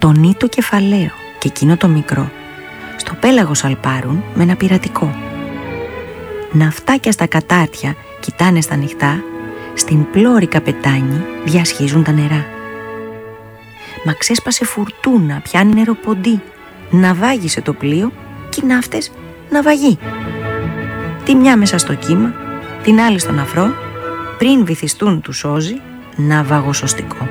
Το νήτο κεφαλαίο και εκείνο το μικρό στο πέλαγος αλπάρουν με ένα πειρατικό. Ναυτάκια στα κατάρτια κοιτάνε στα νυχτά, στην πλώρη καπετάνι διασχίζουν τα νερά. Μα ξέσπασε φουρτούνα, πιάνει νεροποντί, ναυάγησε το πλοίο κι οι ναύτες ναυαγοί. Τη μια μέσα στο κύμα, την άλλη στον αφρό, πριν βυθιστούν του σώζει ναυαγοσωστικό.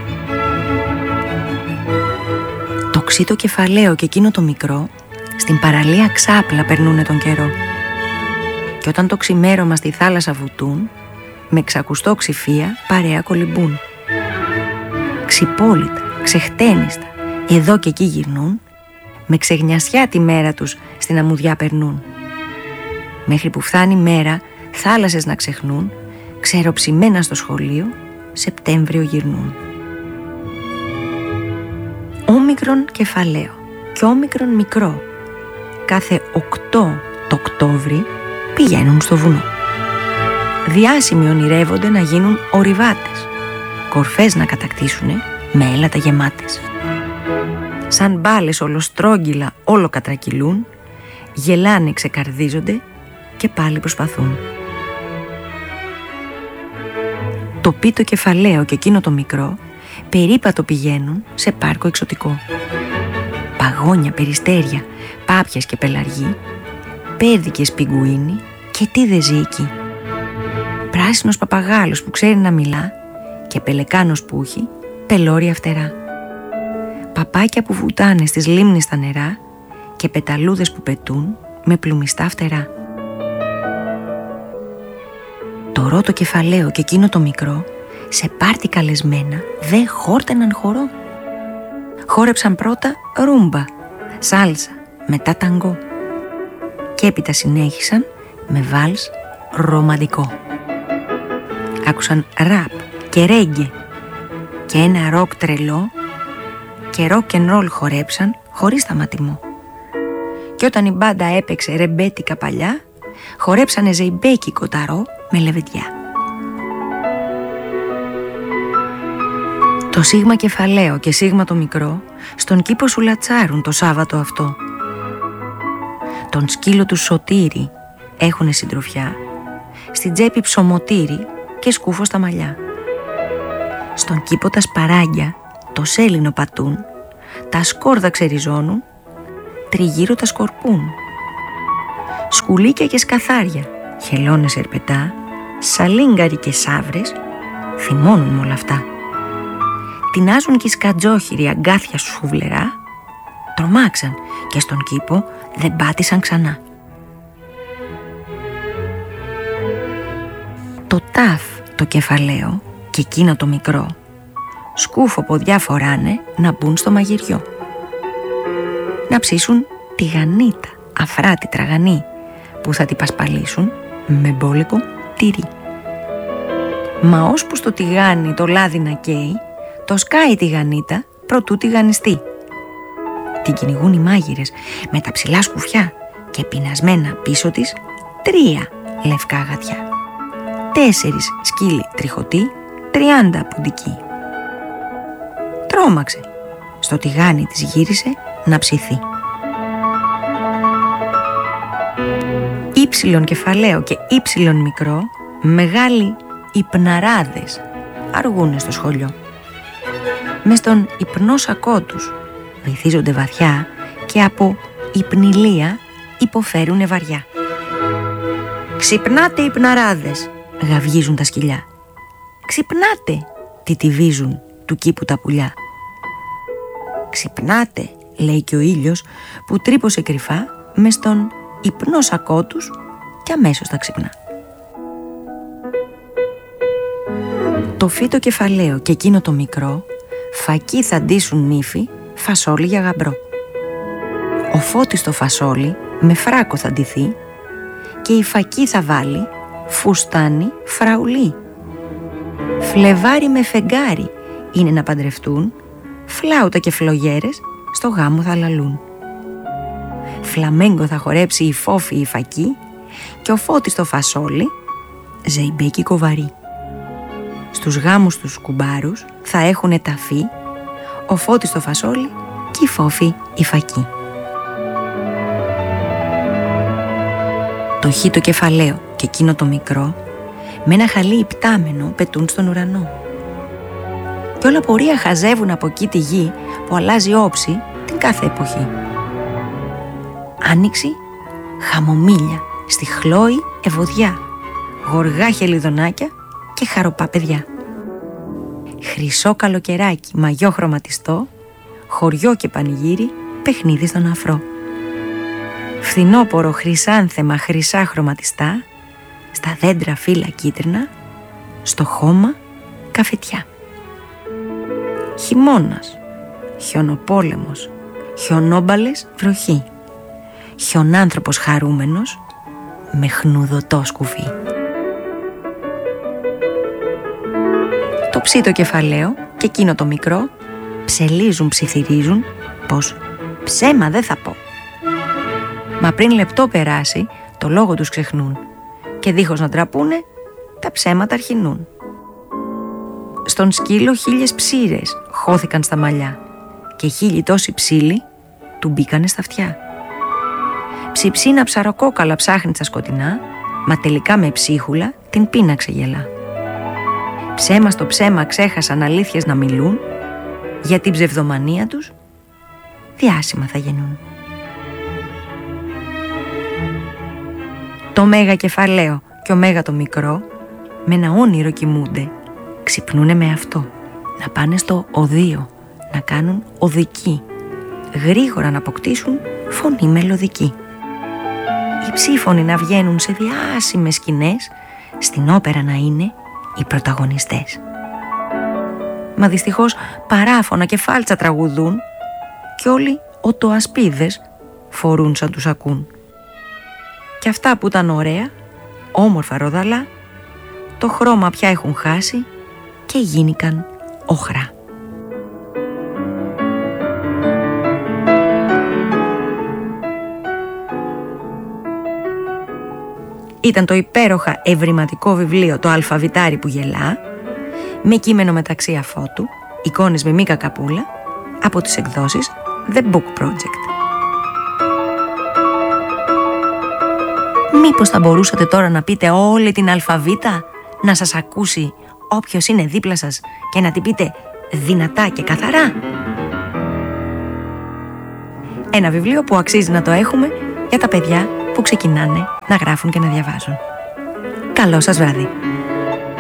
Το ξύτο κεφαλαίο και εκείνο το μικρό στην παραλία ξάπλα περνούνε τον καιρό. Και όταν το ξημέρωμα στη θάλασσα βουτούν, με ξακουστό ξηφία παρέα κολυμπούν. Ξυπόλυτα, ξεχτένιστα, εδώ και εκεί γυρνούν, με ξεγνιασιά τη μέρα τους στην αμμουδιά περνούν. Μέχρι που φτάνει μέρα θάλασσες να ξεχνούν, ξεροψημένα στο σχολείο, Σεπτέμβριο γυρνούν. Όμικρον κεφαλαίο και όμικρον μικρό, κάθε 8 το Οκτώβρη πηγαίνουν στο βουνό. Διάσημοι ονειρεύονται να γίνουν ορειβάτες, κορφές να κατακτήσουνε με έλατα γεμάτες. Σαν μπάλες ολοστρόγγυλα όλο κατρακυλούν, γελάνε, ξεκαρδίζονται και πάλι προσπαθούν. Το πίτο κεφαλαίο και εκείνο το μικρό περίπατο πηγαίνουν σε πάρκο εξωτικό. Παγόνια, περιστέρια, πάπιες και πελαργοί, πέδικες πιγκουίνι και τι δε ζει εκεί. Πράσινος παπαγάλος που ξέρει να μιλά και πελεκάνος που έχει πελώρια φτερά. Παπάκια που βουτάνε στις λίμνες στα νερά και πεταλούδες που πετούν με πλουμιστά φτερά. Το ρότο κεφαλαίο και εκείνο το μικρό σε πάρτι καλεσμένα δε χόρτεναν χορό. Χόρεψαν πρώτα ρούμπα, σάλσα, μετά ταγκό και έπειτα συνέχισαν με βάλς ρομαντικό. Άκουσαν ραπ και ρέγγε και ένα ροκ τρελό και ροκ εν ρολ χορέψαν χωρίς σταματημό. Και όταν η μπάντα έπαιξε ρεμπέτικα παλιά, χορέψανε ζεϊμπέκι κοταρό με λεβεντιά. Το σίγμα κεφαλαίο και σίγμα το μικρό στον κήπο σου λατσάρουν το Σάββατο αυτό. Τον σκύλο του Σωτήρη έχουνε συντροφιά, στην τσέπη ψωμοτήρι και σκούφο στα μαλλιά. Στον κήπο τα σπαράγγια το σέλινο πατούν, τα σκόρδα ξεριζώνουν, τριγύρω τα σκορπούν. Σκουλίκια και σκαθάρια, χελώνες ερπετά, σαλίγκαροι και σαύρες θυμώνουν με όλα αυτά. Τεινάζουν και οι σκατζόχυροι αγκάθια σου σουβλερά, τρομάξαν και στον κήπο δεν πάτησαν ξανά. Το τάφ το κεφαλαίο και εκείνο το μικρό σκούφο ποδιά φοράνε να μπουν στο μαγειριό. Να ψήσουν τη γανίτα, αφράτη τραγανή, που θα την πασπαλίσουν με μπόλικο τυρί. Μα ώσπου στο τηγάνι το λάδι να καίει, το σκάει τη γανίτα προτού τηγανιστεί. Την κυνηγούν οι μάγειρες με τα ψηλά σκουφιά και πεινασμένα πίσω της 3 λευκά γατιά, 4 σκύλοι τριχωτοί, 30 πουντικοί. Τρόμαξε, στο τηγάνι της γύρισε να ψηθεί. Ήψιλον κεφαλαίο και ήψιλον μικρό, μεγάλοι υπναράδες αργούνε στο σχολείο. Μες στον υπνό σακό τους βυθίζονται βαθιά και από υπνηλία υποφέρουνε βαριά. «Ξυπνάτε υπναράδες», γαυγίζουν τα σκυλιά. «Ξυπνάτε», τιτιβίζουν του κήπου τα πουλιά. «Ξυπνάτε», λέει και ο ήλιος που τρύπωσε κρυφά μες στον υπνό σακό τους και αμέσως τα ξυπνά. Το φύτο κεφαλαίο και εκείνο το μικρό φακί θα ντύσουν νύφη φασόλι για γαμπρό. Ο φώτης στο φασόλι με φράκο θα ντυθεί και η φακί θα βάλει φουστάνι φραουλί. Φλεβάρι με φεγγάρι είναι να παντρευτούν, φλάουτα και φλογέρες στο γάμο θα λαλούν. Φλαμέγκο θα χορέψει η φόφη η φακί και ο φώτης στο φασόλι ζεϊμπέκι κοβαρί. Στους γάμους τους κουμπάρους θα έχουνε ταφή, ο φώτης στο φασόλι και η Φόφη η Φακή. Το Χ το κεφαλαίο και εκείνο το μικρό με ένα χαλί υπτάμενο πετούν στον ουρανό. Και όλα πορεία χαζεύουν από εκεί τη γη που αλλάζει όψη την κάθε εποχή. Άνοιξη, χαμομήλια, στη Χλόη ευωδιά, γοργά χελιδονάκια και χαροπά παιδιά. Χρυσό καλοκαιράκι, μαγιό χρωματιστό, χωριό και πανηγύρι, παιχνίδι στον αφρό. Φθινόπορο χρυσάνθεμα χρυσά χρωματιστά, στα δέντρα φύλλα κίτρινα, στο χώμα καφετιά. Χειμώνας, χιονοπόλεμος, χιονόμπαλες βροχή, χιονάνθρωπος χαρούμενος με χνουδωτό σκουφί. Το Ψ το κεφαλαίο και εκείνο το μικρό ψελίζουν, ψιθυρίζουν πως ψέμα δεν θα πω. Μα πριν λεπτό περάσει το λόγο τους ξεχνούν και δίχως να ντραπούνε τα ψέματα αρχινούν. Στον σκύλο 1000 ψήρες χώθηκαν στα μαλλιά και 1000 τόσοι ψήλοι του μπήκανε στα αυτιά. Ψιψίνα ψαροκόκαλα ψάχνει στα σκοτεινά, μα τελικά με ψίχουλα την πίναξε γελά. Ψέμα στο ψέμα ξέχασαν αλήθειες να μιλούν, για την ψευδομανία τους διάσημα θα γεννούν. Το μέγα κεφαλαίο και ο μέγα το μικρό με ένα όνειρο κοιμούνται, ξυπνούνε με αυτό, να πάνε στο οδείο, να κάνουν οδική, γρήγορα να αποκτήσουν φωνή μελωδική. Οι ψήφωνοι να βγαίνουν σε διάσημες σκηνές, στην όπερα να είναι οι πρωταγωνιστές. Μα δυστυχώς παράφωνα και φάλτσα τραγουδούν κι όλοι οτοασπίδες φορούν σαν τους ακούν. Κι αυτά που ήταν ωραία, όμορφα ροδαλά, το χρώμα πια έχουν χάσει και γίνηκαν οχρά. Ήταν το υπέροχα ευρηματικό βιβλίο «Το αλφαβητάρι που γελά», με κείμενο μεταξύ αφώτου, εικόνες με Μίκα Καπούλα, από τις εκδόσεις The Book Project. Μήπως θα μπορούσατε τώρα να πείτε όλη την αλφαβήτα, να σας ακούσει όποιος είναι δίπλα σας και να την πείτε δυνατά και καθαρά? Ένα βιβλίο που αξίζει να το έχουμε για τα παιδιά που ξεκινάνε να γράφουν και να διαβάζουν. Καλό σας βράδυ!